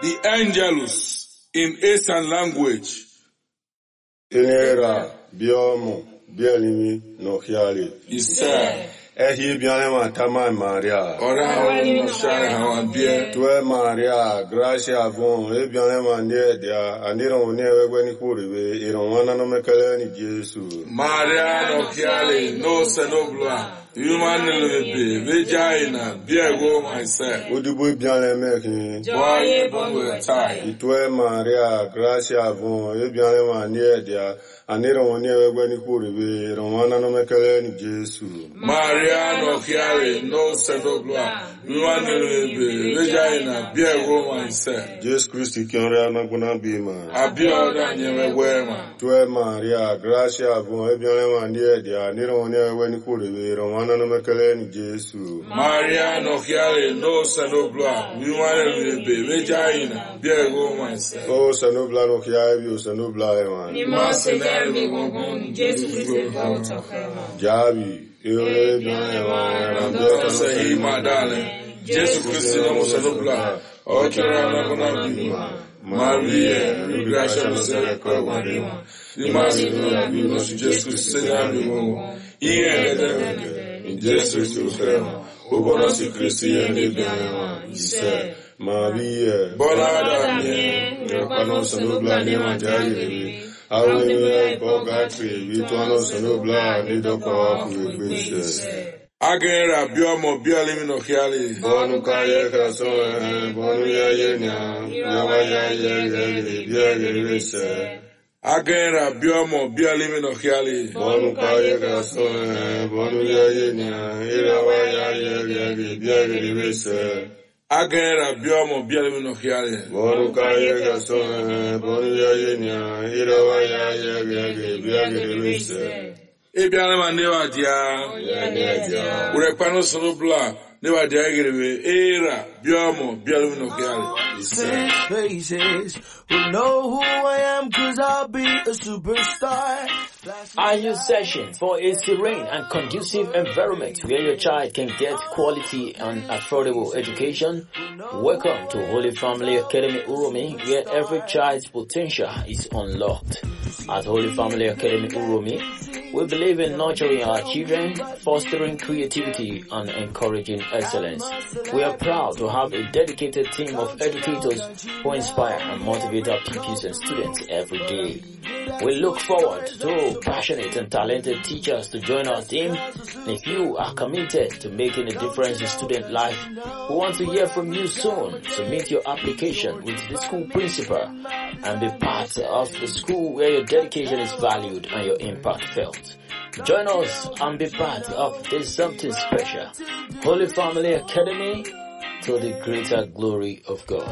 the Angelus in Eastern language. Inera, Biomo, Bielimi, Nohiali. Isa. Ehi Bianema Tama Maria. Ora no share how dear. Tue Maria, Gracia Von, Ebianema Nedia, Aniron never when Kuribe, Iron no Mecalani Jesu. Maria no Kiali, no Senobla. Human vagina, beer go myself. Would you be Bianemaking? Boy, bon tie. Tue Maria, Gracia Von, Ebianema Nedia, Aniron never when Kuribe, Romana no Mecalani Jesu. Maria no Kiali, no Senobla. Human vagina, beer go myself. Jesus Christ, Kiana Gunabima. Abioda never wear man. Tue Maria, Gracia Von, Ebianema Nedia, Aniron never when Kuribe, Romana. Jesu. Maria no Kiali, no Senobla, human vagina, beer go myself. Oh, Senobla no Kiavi, Senobla, man. You must say, Jesus Christ, Javi, you say, my darling, Jesus Christ, no Senobla, or Kerana Maria, Gracia no Seracoma, you must say, Jesus Christ, say, in Jesus Christ, who was a Christian, he said, Maria, Bonada, Panos and Obla, Nemajari, I will go Gatri, Vitonos and Obla, Nido Coop with Agera, Biomo, Biolimino Hiali, Bonukaya, Caso, Bonuya Yena, Yavaya, Yagari, Agera, Biomo, Biolimino Hiali, Bonukaya, Caso, Bonuya Yena, Iravaya, Yagari, Agera, Biomo, Biolimino Hiali, Bonukaya, Caso, Bonuya Yena, Iravaya, Yagari, Ebianema never dia, Urepano Sonobla, never dia, Era, Biomo, Biolimino Hiali. Faces will know who I am, 'cause I'll be a superstar. Are you searching for a serene and conducive environment where your child can get quality and affordable education? Welcome to Holy Family Academy Uromi, where every child's potential is unlocked. At Holy Family Academy Uromi, we believe in nurturing our children, fostering creativity, and encouraging excellence. We are proud to have a dedicated team of educators who inspire and motivate our pupils and students every day. We look forward to passionate and talented teachers to join our team. And if you are committed to making a difference in student life, we want to hear from you soon. Submit your application with the school principal and be part of the school where your dedication is valued and your impact felt. Join us and be part of this something special. Holy Family Academy, to the greater glory of God.